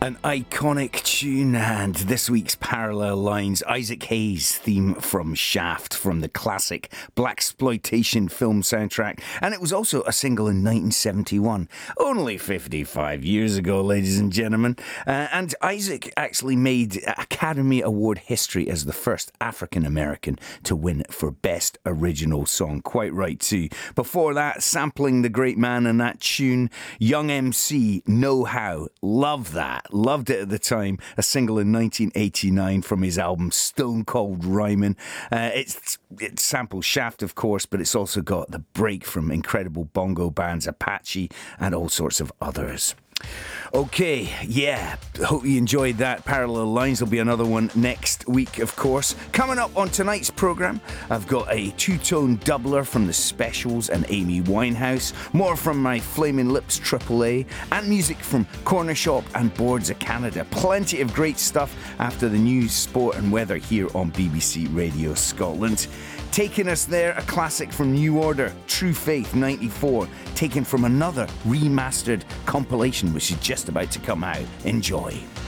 An iconic tune, and this week's Parallel Lines, Isaac Hayes' theme from Shaft, from the classic blaxploitation film soundtrack, and it was also a single in 1971, only 55 years ago, ladies and gentlemen. And Isaac actually made Academy Award history as the first African American to win for Best Original Song. Quite right too. Before that, sampling the great man in that tune, Young MC, Know How. Love that. Loved it at the time. A single in 1989 from his album Stone Cold Rhymin'. It samples Shaft, of course, but it's also got the break from incredible bongo bands Apache and all sorts of others. Okay, yeah, hope you enjoyed that. Parallel Lines, will be another one next week, of course. Coming up on tonight's programme, I've got a two-tone doubler from The Specials and Amy Winehouse, more from my Flaming Lips AAA, and music from Corner Shop and Boards of Canada. Plenty of great stuff after the news, sport and weather here on BBC Radio Scotland. Taking us there, a classic from New Order, True Faith 94, taken from another remastered compilation which is just about to come out. Enjoy.